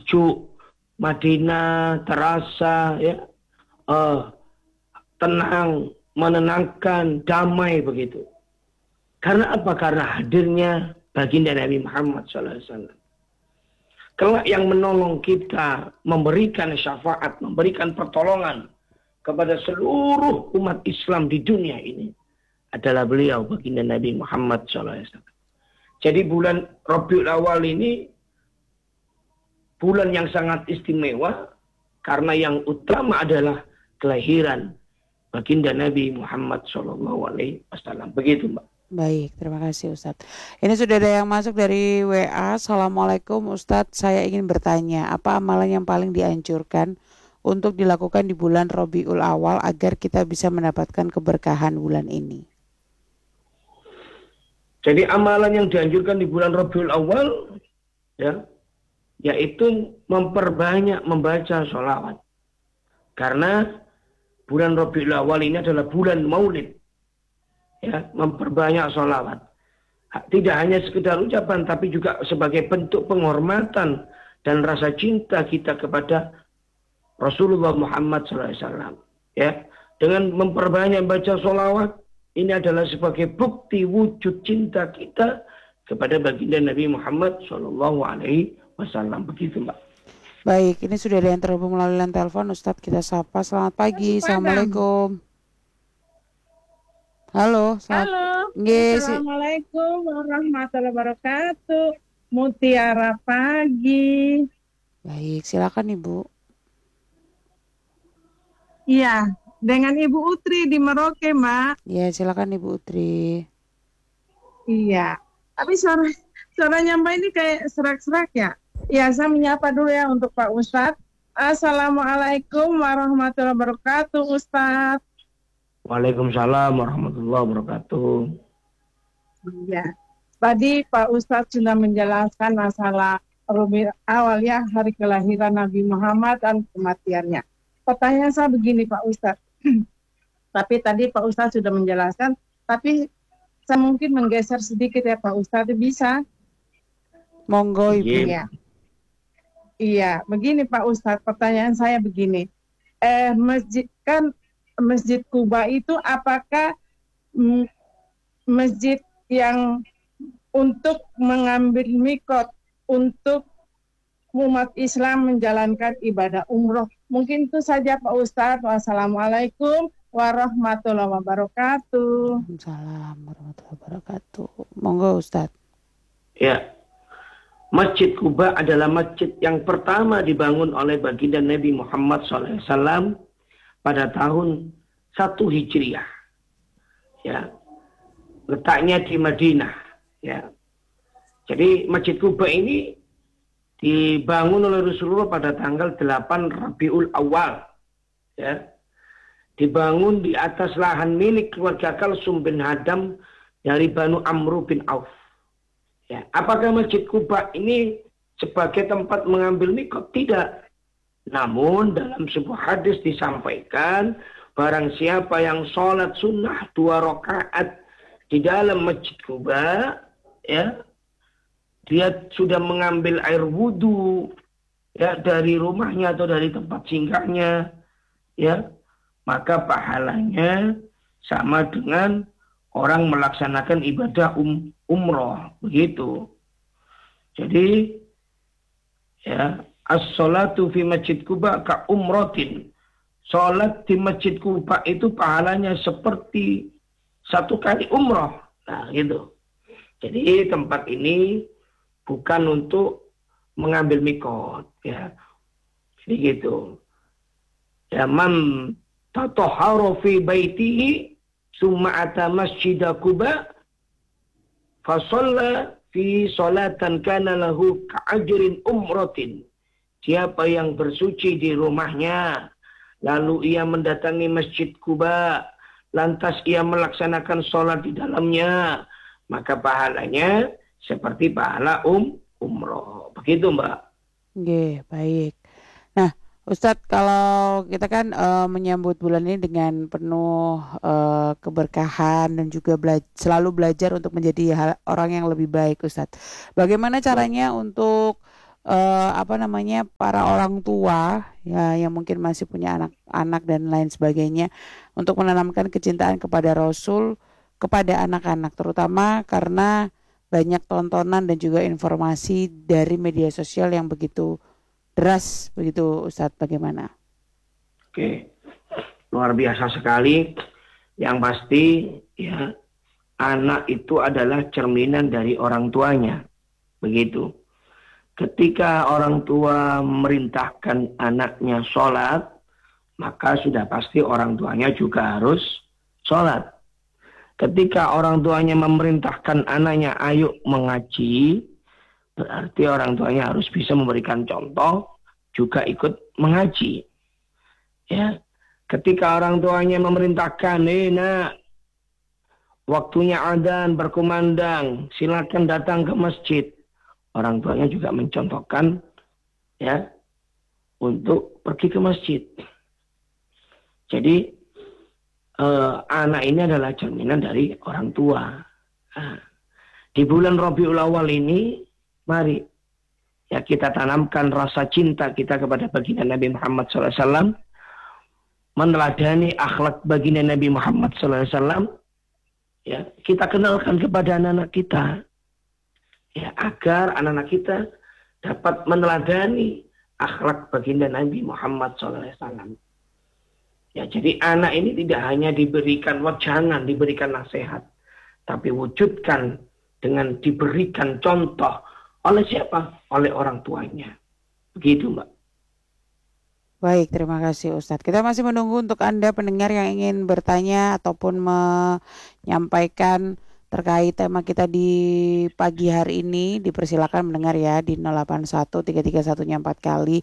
sejuk, Madinah terasa ya tenang, menenangkan, damai begitu. Karena apa? Karena hadirnya baginda Nabi Muhammad SAW. Kelak yang menolong kita, memberikan syafaat, memberikan pertolongan kepada seluruh umat Islam di dunia ini adalah beliau, baginda Nabi Muhammad SAW. Jadi bulan Rabiul Awal ini bulan yang sangat istimewa karena yang utama adalah kelahiran baginda Nabi Muhammad SAW. Begitu, Mbak. Baik, terima kasih Ustadz. Ini sudah ada yang masuk dari WA. Assalamualaikum Ustadz, saya ingin bertanya, apa amalan yang paling dianjurkan untuk dilakukan di bulan Rabiul Awal agar kita bisa mendapatkan keberkahan bulan ini? Jadi amalan yang dianjurkan di bulan Rabiul Awal ya, yaitu memperbanyak membaca sholawat. Karena bulan Rabiul Awal ini adalah bulan Maulid. Ya, memperbanyak sholawat. Tidak hanya sekedar ucapan, tapi juga sebagai bentuk penghormatan dan rasa cinta kita kepada Rasulullah Muhammad SAW. Ya, dengan memperbanyak baca sholawat, ini adalah sebagai bukti wujud cinta kita kepada baginda Nabi Muhammad SAW. Begitu, Mbak. Baik, ini sudah ada yang terhubung melalui line telepon. Ustadz, kita sapa. Selamat pagi. Assalamualaikum. Halo. Halo. Yes. Assalamualaikum warahmatullahi wabarakatuh. Mutiara pagi. Baik, silakan Ibu. Iya, dengan Ibu Utri di Merauke, Mbak. Ya, silakan Ibu Utri. Iya, tapi suaranya Mbak ini kayak serak-serak ya. Ya, saya menyapa dulu ya untuk Pak Ustadz. Assalamualaikum warahmatullahi wabarakatuh, Ustadz. Waalaikumsalam warahmatullahi wabarakatuh. Iya, tadi Pak Ustadz sudah menjelaskan masalah Rabiul Awal ya, hari kelahiran Nabi Muhammad dan kematiannya. Pertanyaan saya begini Pak Ustadz, tapi tadi Pak Ustadz sudah menjelaskan, tapi saya mungkin menggeser sedikit ya Pak Ustadz, bisa? Monggo Ibu. Iya. Iya, begini Pak Ustadz, pertanyaan saya begini. Masjid Kuba itu apakah masjid yang untuk mengambil mikot untuk umat Islam menjalankan ibadah umroh? Mungkin itu saja Pak Ustadz. Wassalamualaikum warahmatullahi wabarakatuh. Waalaikumsalam warahmatullahi wabarakatuh. Monggo Ustadz. Ya, Masjid Kuba adalah masjid yang pertama dibangun oleh baginda Nabi Muhammad SAW pada tahun 1 Hijriah. Ya. Letaknya di Madinah, ya. Jadi Masjid Kuba ini dibangun oleh Rasulullah pada tanggal 8 Rabiul Awal. Ya. Dibangun di atas lahan milik keluarga Kalsum bin Hadam dari Banu Amru bin Auf. Ya. Apakah Masjid Kuba ini sebagai tempat mengambil mikot? Tidak. Namun dalam sebuah hadis disampaikan, barang siapa yang sholat sunnah 2 rakaat di dalam Masjid Kuba, ya, dia sudah mengambil air wudhu ya, dari rumahnya atau dari tempat singgahnya, ya, maka pahalanya sama dengan orang melaksanakan ibadah umroh, begitu. Jadi, ya, as-sholatu fi Masjid Kuba ka umrotin. Sholat di Masjid Kuba itu pahalanya seperti 1 kali umroh. Nah, gitu. Jadi tempat ini bukan untuk mengambil mikot, ya. Jadi gitu. Ya, man tatahharu fi baitihi summa ata Masjid Kuba fa shalla fi sholatan kana lahu ka'ajrin umratin. Siapa yang bersuci di rumahnya, lalu ia mendatangi Masjid Kuba, lantas ia melaksanakan sholat di dalamnya, maka pahalanya seperti pahala umroh. Begitu, Mbak. Oke, baik. Nah, Ustadz, kalau kita kan menyambut bulan ini dengan penuh keberkahan dan juga selalu belajar untuk menjadi orang yang lebih baik, Ustadz. Bagaimana caranya untuk para orang tua ya yang mungkin masih punya anak-anak dan lain sebagainya untuk menanamkan kecintaan kepada Rasul kepada anak-anak, terutama karena banyak tontonan dan juga informasi dari media sosial yang begitu deras begitu Ustadz, bagaimana? Oke, luar biasa sekali. Yang pasti ya, anak itu adalah cerminan dari orang tuanya. Begitu. Ketika orang tua memerintahkan anaknya sholat, maka sudah pasti orang tuanya juga harus sholat. Ketika orang tuanya memerintahkan anaknya ayo mengaji, berarti orang tuanya harus bisa memberikan contoh, juga ikut mengaji. Ya, ketika orang tuanya memerintahkan, nak, waktunya adzan berkumandang, silakan datang ke masjid. Orang tuanya juga mencontohkan, ya, untuk pergi ke masjid. Jadi anak ini adalah cerminan dari orang tua. Nah, di bulan Rabiul Awal ini, mari ya kita tanamkan rasa cinta kita kepada baginda Nabi Muhammad SAW, meneladani akhlak baginda Nabi Muhammad SAW. Ya, kita kenalkan kepada anak-anak kita, ya, agar anak-anak kita dapat meneladani akhlak baginda Nabi Muhammad SAW. Ya, jadi anak ini tidak hanya diberikan wejangan, diberikan nasihat, tapi wujudkan dengan diberikan contoh oleh siapa? Oleh orang tuanya. Begitu, Mbak. Baik, terima kasih Ustadz. Kita masih menunggu untuk Anda pendengar yang ingin bertanya ataupun menyampaikan terkait tema kita di pagi hari ini. Dipersilakan mendengar ya di 081 331-nya 4 kali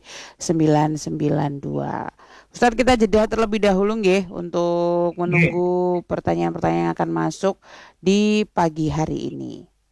992. Ustadz, kita jeda terlebih dahulu nggih untuk menunggu pertanyaan-pertanyaan yang akan masuk di pagi hari ini.